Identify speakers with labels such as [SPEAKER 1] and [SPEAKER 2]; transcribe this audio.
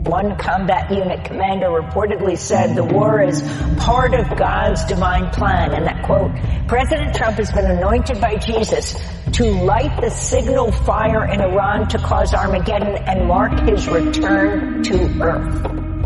[SPEAKER 1] One combat unit commander reportedly said the war is part of God's divine plan, and that, quote, President Trump has been anointed by Jesus to light the signal fire in Iran to cause Armageddon and mark his return to Earth.